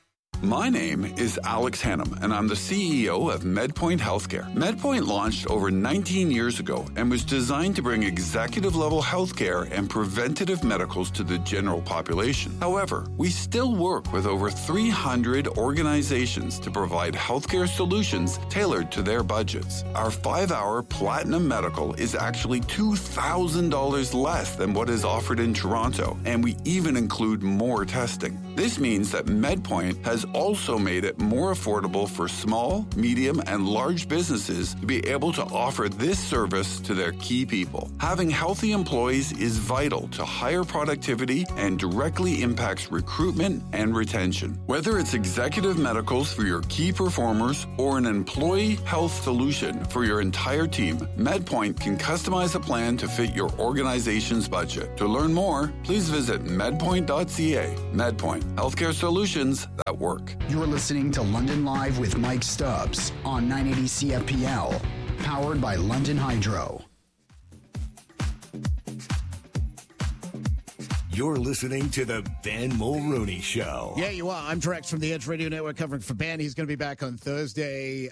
My name is Alex Hannum, and I'm the C E O of MedPoint Healthcare. MedPoint launched over nineteen years ago and was designed to bring executive-level healthcare and preventative medicals to the general population. However, we still work with over three hundred organizations to provide healthcare solutions tailored to their budgets. Our five-hour Platinum Medical is actually two thousand dollars less than what is offered in Toronto, and we even include more testing. This means that MedPoint has also made it more affordable for small, medium, and large businesses to be able to offer this service to their key people. Having healthy employees is vital to higher productivity and directly impacts recruitment and retention. Whether it's executive medicals for your key performers or an employee health solution for your entire team, MedPoint can customize a plan to fit your organization's budget. To learn more, please visit medpoint dot c a. MedPoint, healthcare solutions that work. You're listening to London Live with Mike Stubbs on nine eighty C F P L, powered by London Hydro. You're listening to the Ben Mulrooney Show. Yeah, you are. I'm Drex from the Edge Radio Network covering for Ben. He's going to be back on Thursday.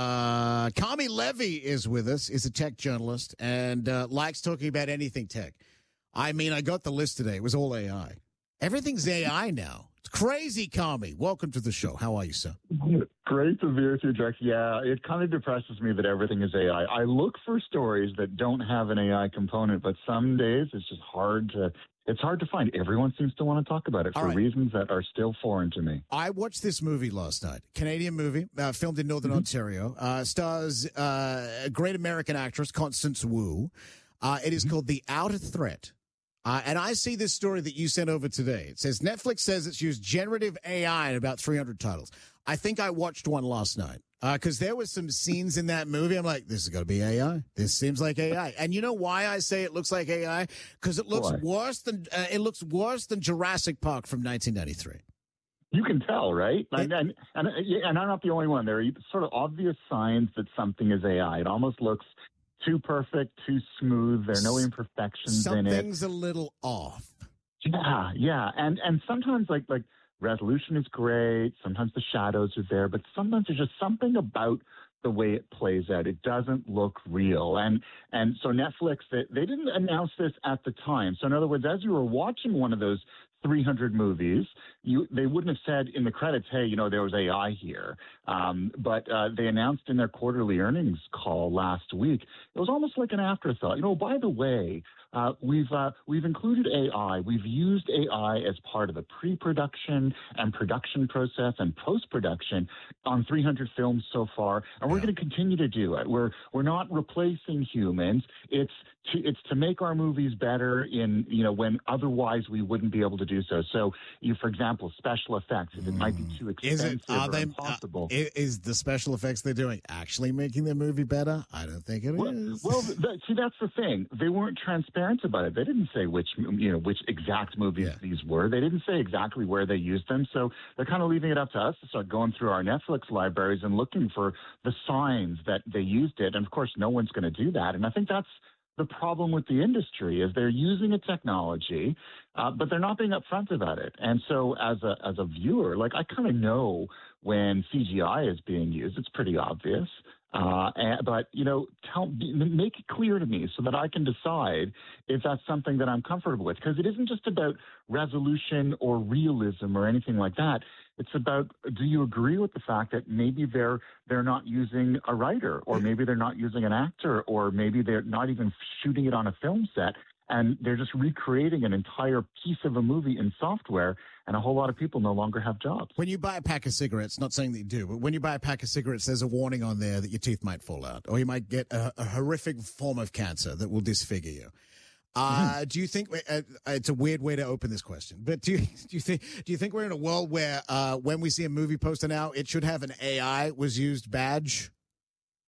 Uh, Kami Levy is with us. He's a tech journalist and uh, likes talking about anything tech. I mean, I got the list today. It was all A I. Everything's A I now. It's crazy, Kami. Welcome to the show. How are you, sir? Great to be with you, Drex. Yeah, it kind of depresses me that everything is A I. I look for stories that don't have an A I component, but some days it's just hard to it's hard to find. Everyone seems to want to talk about it for right. reasons that are still foreign to me. I watched this movie last night. Canadian movie, uh, filmed in Northern mm-hmm. Ontario. Uh, stars uh, a great American actress, Constance Wu. Uh, it is mm-hmm. called The Outer Threat. Uh, and I see this story that you sent over today. It says Netflix says it's used generative A I in about three hundred titles. I think I watched one last night because uh, there was some scenes in that movie. I'm like, this is going to be A I. This seems like A I. And you know why I say it looks like A I? Because it looks why? worse than uh, it looks worse than Jurassic Park from nineteen ninety-three. You can tell, right? And, and, and, and I'm not the only one. There are sort of obvious signs that something is A I. It almost looks too perfect, too smooth. There are no imperfections in it. Something's a little off. Yeah, yeah. And and sometimes like like resolution is great. Sometimes the shadows are there, but sometimes there's just something about the way it plays out. It doesn't look real. And and so Netflix, they, they didn't announce this at the time. So in other words, as you were watching one of those three hundred movies, you they wouldn't have said in the credits, hey, you know, there was A I here. Um, but uh, they announced in their quarterly earnings call last week, it was almost like an afterthought. You know, by the way, uh, we've uh, we've included A I. We've used A I as part of the pre-production and production process and post-production on three hundred films so far, and we're going to continue to do it. We're we're not replacing humans. It's to, it's to make our movies better in, you know, when otherwise we wouldn't be able to do so. So, you, for example, special effects, if it might be too expensive is it, are or they, impossible. Uh, is the special effects they're doing actually making their movie better? I don't think it well, is. Well, th- see, that's the thing. They weren't transparent about it. They didn't say which, you know, which exact movies yeah. these were. They didn't say exactly where they used them. So they're kind of leaving it up to us to start going through our Netflix libraries and looking for the signs that they used it. And of course, no one's going to do that. And I think that's the problem with the industry is they're using a technology, uh, but they're not being upfront about it. And so as a as a viewer, like I kind of know when C G I is being used. It's pretty obvious. Uh, and, but, you know, tell, make it clear to me so that I can decide if that's something that I'm comfortable with. Because it isn't just about resolution or realism or anything like that. It's about, do you agree with the fact that maybe they're they're not using a writer, or maybe they're not using an actor, or maybe they're not even shooting it on a film set, and they're just recreating an entire piece of a movie in software, and a whole lot of people no longer have jobs. When you buy a pack of cigarettes, not saying that you do, but when you buy a pack of cigarettes, there's a warning on there that your teeth might fall out, or you might get a, a horrific form of cancer that will disfigure you. Uh, mm-hmm. Do you think uh, it's a weird way to open this question? But do you, do you think do you think we're in a world where uh, when we see a movie poster now, it should have an A I was used badge?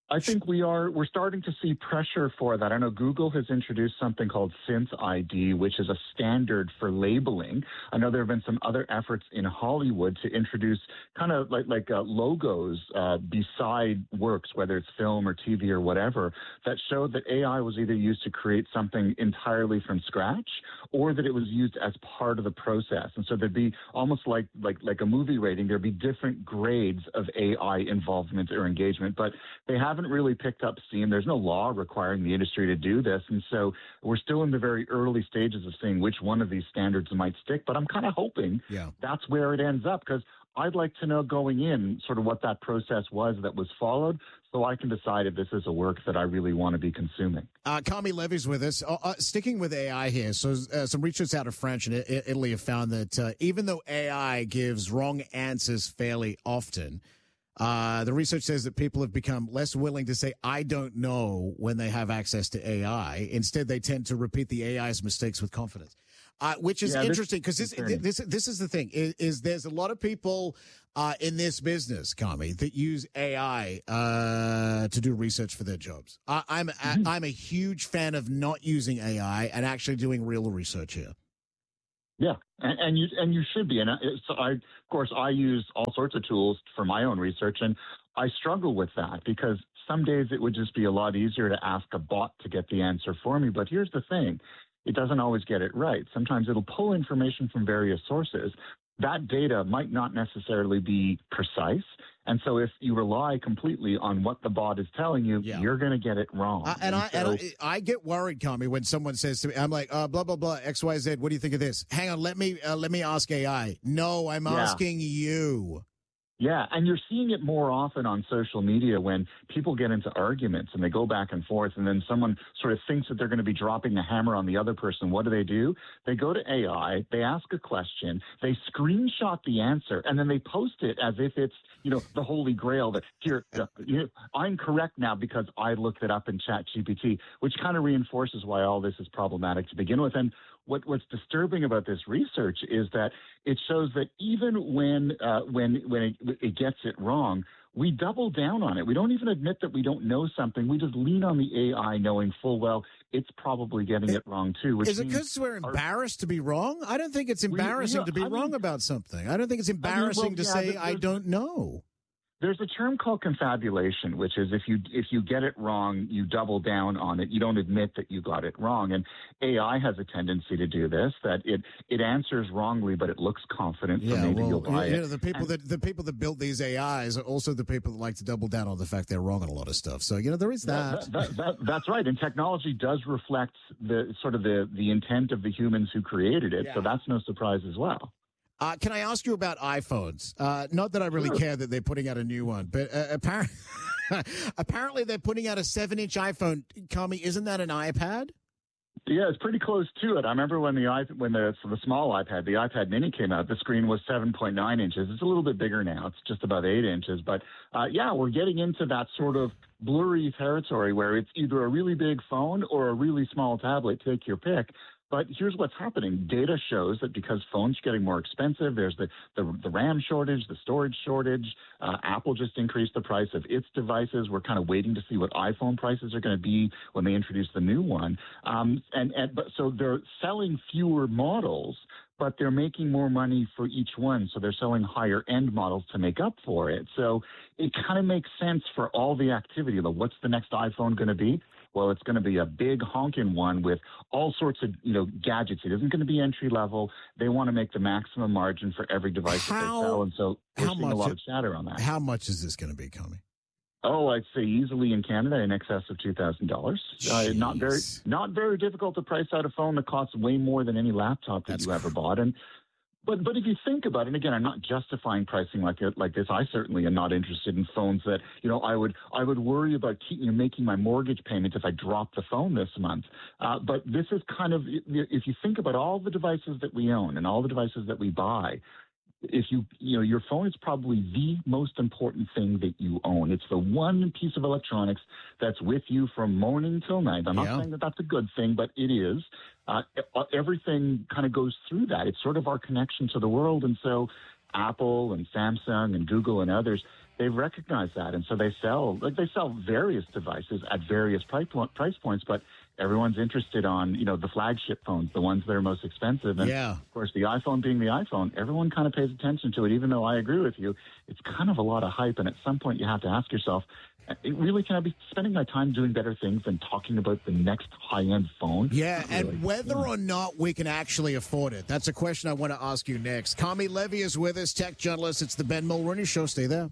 I think we are, we're starting to see pressure for that. I know Google has introduced something called Synth I D, which is a standard for labeling. I know there have been some other efforts in Hollywood to introduce kind of like, like uh, logos uh, beside works, whether it's film or T V or whatever, that showed that A I was either used to create something entirely from scratch or that it was used as part of the process. And so there'd be almost like, like, like a movie rating, there'd be different grades of A I involvement or engagement, but they have haven't really picked up steam. There's no law requiring the industry to do this. And so we're still in the very early stages of seeing which one of these standards might stick. But I'm kind of hoping yeah. that's where it ends up, because I'd like to know going in sort of what that process was that was followed so I can decide if this is a work that I really want to be consuming. Uh, Kami Levy's with us. Uh, uh, sticking with A I here, so uh, some research out of France and I- Italy have found that uh, even though A I gives wrong answers fairly often, Uh, the research says that people have become less willing to say, I don't know, when they have access to A I. Instead, they tend to repeat the A I's mistakes with confidence, uh, which is Yeah, this- interesting because this, this, this is the thing is, is there's a lot of people uh, in this business, Kami, that use A I uh, to do research for their jobs. I, I'm, Mm-hmm. I, I'm a huge fan of not using A I and actually doing real research here. Yeah, and, and you and you should be. And I, so I, of course, I use all sorts of tools for my own research, and I struggle with that because some days it would just be a lot easier to ask a bot to get the answer for me. But here's the thing. It doesn't always get it right. Sometimes it'll pull information from various sources. That data might not necessarily be precise. And so if you rely completely on what the bot is telling you, Yeah. you're going to get it wrong. Uh, and, I, so, and I, I get worried, Kami, when someone says to me, I'm like, uh, blah, blah, blah, X, Y, Z. What do you think of this? Hang on. Let me, uh, let me ask A I. No, I'm Yeah. asking you. Yeah, and you're seeing it more often on social media when people get into arguments and they go back and forth, and then someone sort of thinks that they're going to be dropping the hammer on the other person. What do they do? They go to A I, they ask a question, they screenshot the answer, and then they post it as if it's, you know, the holy grail that here, uh, you know, I'm correct now because I looked it up in ChatGPT, which kind of reinforces why all this is problematic to begin with. And What, what's disturbing about this research is that it shows that even when uh, when when it, it gets it wrong, we double down on it. We don't even admit that we don't know something. We just lean on the A I, knowing full well it's probably getting it wrong too. Which Is it means because we're embarrassed to be wrong? I don't think it's We- embarrassing yeah, to be I wrong mean- about something. I don't think it's embarrassing to yeah, say but I there's- don't know. There's a term called confabulation, which is if you if you get it wrong, you double down on it. You don't admit that you got it wrong. And A I has a tendency to do this, that it it answers wrongly, but it looks confident, so Yeah, maybe well, you'll buy you it. know, the people that the people that build these A Is are also the people that like to double down on the fact they're wrong on a lot of stuff. So you know there is that. That, that, that, that's right, and technology does reflect the sort of the the intent of the humans who created it. So Yeah. that's no surprise as well. Uh, can I ask you about iPhones? Uh, not that I really Sure. care that they're putting out a new one, but uh, apparently, apparently they're putting out a seven-inch iPhone. Kami, isn't that an iPad? Yeah, it's pretty close to it. I remember when the iP- when the so the small iPad, the iPad Mini came out, the screen was seven point nine inches. It's a little bit bigger now. It's just about eight inches. But uh, yeah, we're getting into that sort of blurry territory where it's either a really big phone or a really small tablet. Take your pick. But here's what's happening. Data shows that because phones are getting more expensive, there's the, the, the RAM shortage, the storage shortage. Uh, Apple just increased the price of its devices. We're kind of waiting to see what iPhone prices are going to be when they introduce the new one. Um, and, and but so they're selling fewer models, but they're making more money for each one. So they're selling higher end models to make up for it. So it kind of makes sense for all the activity. Like, what's the next iPhone going to be? Well, it's going to be a big honking one with all sorts of, you know, gadgets. It isn't going to be entry level. They want to make the maximum margin for every device that they sell, and so we're how seeing much a lot it- of chatter on that. How much is this going to be, Kami? Oh, I'd say easily in Canada in excess of two thousand dollars. Uh, not very, not very difficult to price out a phone that costs way more than any laptop that you ever bought. And but but if you think about it, and again, I'm not justifying pricing like it like this. I certainly am not interested in phones that, you know, I would I would worry about keep, you know, making my mortgage payment if I drop the phone this month. Uh, but this is kind of, if you think about all the devices that we own and all the devices that we buy, if you, you know, your phone is probably the most important thing that you own. It's the one piece of electronics that's with you from morning till night. I'm Yeah. not saying that that's a good thing, but it is. Uh, everything kind of goes through that. It's sort of our connection to the world. And so Apple and Samsung and Google and others, they've recognized that. And so they sell, like they sell various devices at various price price points, but everyone's interested on, you know, the flagship phones, the ones that are most expensive. And yeah. of course, the iPhone being the iPhone, everyone kind of pays attention to it, even though I agree with you. It's kind of a lot of hype. And at some point, you have to ask yourself, it really, can I be spending my time doing better things than talking about the next high-end phone? Yeah, really. and whether or not we can actually afford it. That's a question I want to ask you next. Kami Levy is with us, tech journalist. It's the Ben Mulroney Show. Stay there.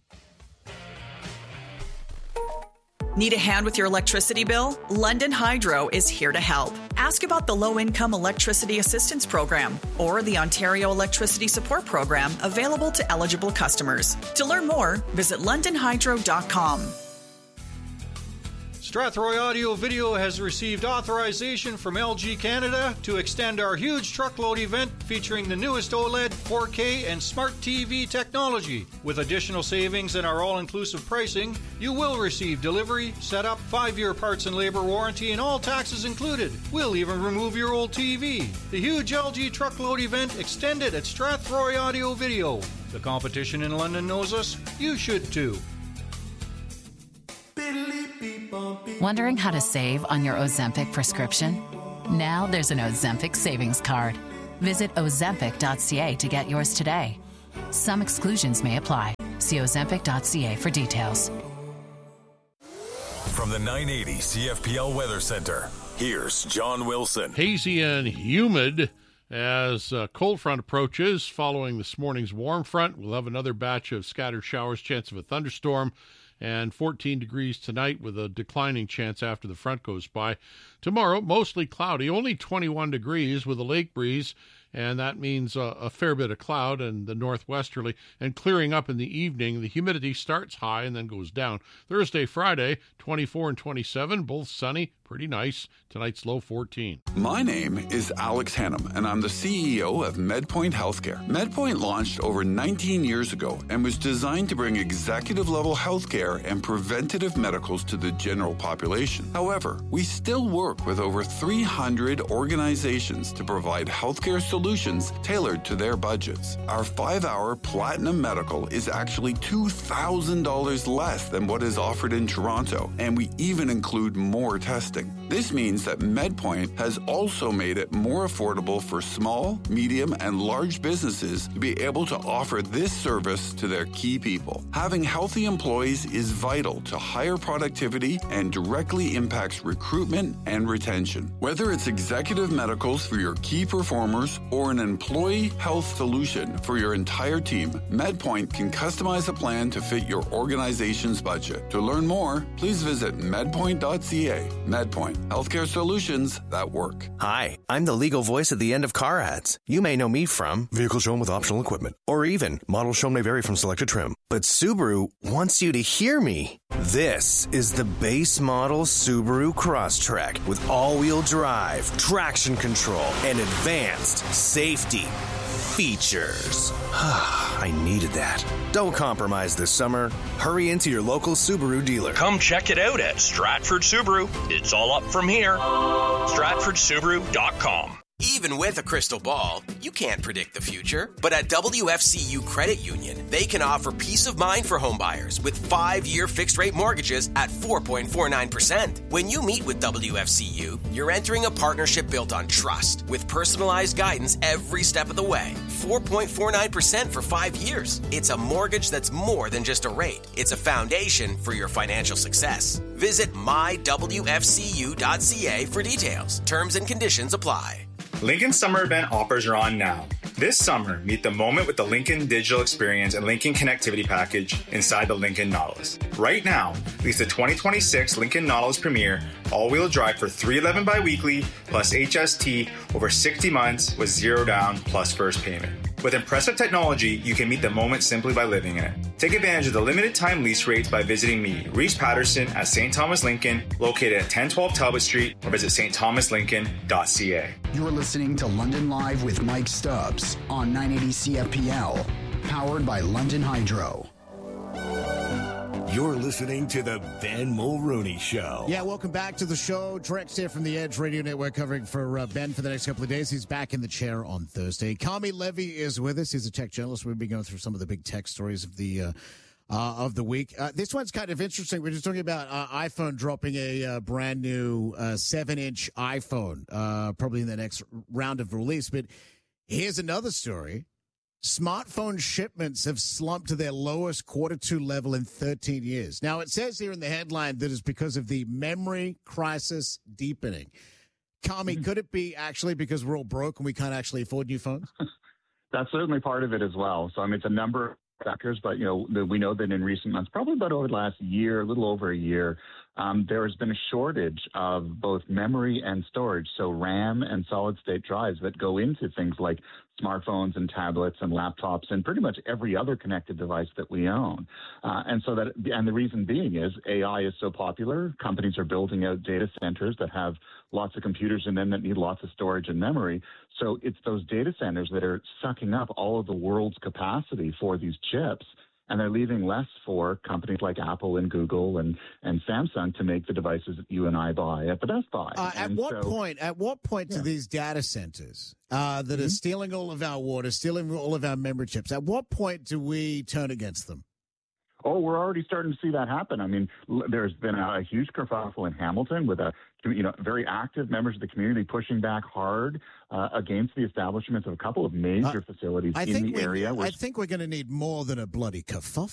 Need a hand with your electricity bill? London Hydro is here to help. Ask about the Low-Income Electricity Assistance Program or the Ontario Electricity Support Program available to eligible customers. To learn more, visit london hydro dot com. Strathroy Audio Video has received authorization from L G Canada to extend our huge truckload event featuring the newest OLED, four K, and Smart T V technology. With additional savings and our all-inclusive pricing, you will receive delivery, setup, five-year parts and labor warranty, and all taxes included. We'll even remove your old T V. The huge L G truckload event extended at Strathroy Audio Video. The competition in London knows us. You should too. Wondering how to save on your Ozempic prescription? Now there's an Ozempic savings card. Visit ozempic dot c a to get yours today. Some exclusions may apply. See ozempic dot c a for details. From the nine eighty C F P L Weather Center, here's John Wilson. Hazy and humid as a cold front approaches. Following this morning's warm front, we'll have another batch of scattered showers, chance of a thunderstorm, and fourteen degrees tonight with a declining chance after the front goes by. Tomorrow, mostly cloudy, only twenty-one degrees with a lake breeze, and that means a, a fair bit of cloud and the northwesterly, and clearing up in the evening. The humidity starts high and then goes down. Thursday, Friday, twenty-four and twenty-seven, both sunny, pretty nice. Tonight's low fourteen. My name is Alex Hannum, and I'm the C E O of MedPoint Healthcare. MedPoint launched over nineteen years ago and was designed to bring executive-level healthcare and preventative medicals to the general population. However, we still work with over three hundred organizations to provide healthcare solutions tailored to their budgets. Our five-hour Platinum Medical is actually two thousand dollars less than what is offered in Toronto, and we even include more testing. This means that MedPoint has also made it more affordable for small, medium, and large businesses to be able to offer this service to their key people. Having healthy employees is vital to higher productivity and directly impacts recruitment and retention. Whether it's executive medicals for your key performers or an employee health solution for your entire team, MedPoint can customize a plan to fit your organization's budget. To learn more, please visit medpoint dot c a. MedPoint, healthcare solutions that work. Hi, I'm the legal voice at the end of car ads. You may know me from vehicle shown with optional equipment, or even model shown may vary from selected trim. But Subaru wants you to hear me. This is the base model Subaru Crosstrek with all-wheel drive, traction control, and advanced safety features. I needed that. Don't compromise this summer. Hurry into your local Subaru dealer. Come check it out at Stratford Subaru. It's all up from here. stratford subaru dot com. Even with a crystal ball, you can't predict the future. But at W F C U Credit Union, they can offer peace of mind for homebuyers with five-year fixed-rate mortgages at four point four nine percent. When you meet with W F C U, you're entering a partnership built on trust with personalized guidance every step of the way. four point four nine percent for five years. It's a mortgage that's more than just a rate. It's a foundation for your financial success. Visit my w f c u dot c a for details. Terms and conditions apply. Lincoln's summer event offers are on now. This summer, meet the moment with the Lincoln Digital Experience and Lincoln Connectivity Package inside the Lincoln Nautilus. Right now, lease the twenty twenty-six Lincoln Nautilus Premier all-wheel drive for three hundred eleven dollars biweekly plus H S T over sixty months with zero down plus first payment. With impressive technology, you can meet the moment simply by living in it. Take advantage of the limited time lease rates by visiting me, Reese Patterson, at Saint Thomas Lincoln, located at ten twelve Talbot Street, or visit st thomas lincoln dot c a. You're listening to London Live with Mike Stubbs on nine eighty C F P L, powered by London Hydro. You're listening to the Ben Mulrooney Show. Yeah, welcome back to the show. Drex here from the Edge Radio Network covering for uh, Ben for the next couple of days. He's back in the chair on Thursday. Kami Levy is with us. He's a tech journalist. We'll be going through some of the big tech stories of the uh, uh, of the week. Uh, this one's kind of interesting. We're just talking about uh, iPhone dropping a uh, brand new uh, seven-inch iPhone, uh, probably in the next round of release. But here's another story. Smartphone shipments have slumped to their lowest quarter two level in thirteen years. Now, it says here in the headline that it's because of the memory crisis deepening. Kami, could it be actually because we're all broke and we can't actually afford new phones? That's certainly part of it as well. So, I mean, it's a number of factors, but, you know, the, we know that in recent months, probably about over the last year, a little over a year, um, there has been a shortage of both memory and storage, so RAM and solid-state drives that go into things like smartphones and tablets and laptops and pretty much every other connected device that we own. Uh, and so that, and the reason being is A I is so popular. Companies are building out data centers that have lots of computers in them that need lots of storage and memory. So it's those data centers that are sucking up all of the world's capacity for these chips. And they're leaving less for companies like Apple and Google and, and Samsung to make the devices that you and I buy at the Best Buy. Uh, at and what so, point? At what point yeah. do these data centers uh, that mm-hmm. are stealing all of our water, stealing all of our memory chips? At what point do we turn against them? Oh, we're already starting to see that happen. I mean, l- there's been a, a huge kerfuffle in Hamilton with a, you know, very active members of the community pushing back hard uh, against the establishment of a couple of major uh, facilities I in think the area. I think we're going to need more than a bloody kerfuffle.